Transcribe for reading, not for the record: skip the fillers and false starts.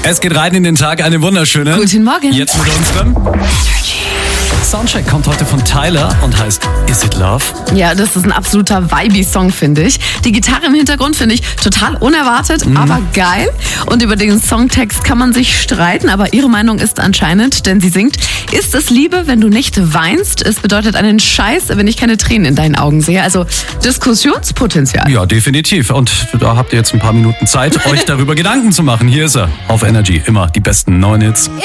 Es geht rein in den Tag, eine wunderschöne. Guten Morgen. Jetzt mit unserem Soundcheck kommt heute von Tyler und heißt Is It Love? Ja, das ist ein absoluter Vibey-Song, finde ich. Die Gitarre im Hintergrund finde ich total unerwartet, aber geil. Und über den Songtext kann man sich streiten, aber ihre Meinung ist anscheinend, denn sie singt: Ist es Liebe, wenn du nicht weinst? Es bedeutet einen Scheiß, wenn ich keine Tränen in deinen Augen sehe. Also Diskussionspotenzial. Ja, definitiv. Und da habt ihr jetzt ein paar Minuten Zeit, euch darüber Gedanken zu machen. Hier ist er auf Energy. Immer die besten neuen Hits.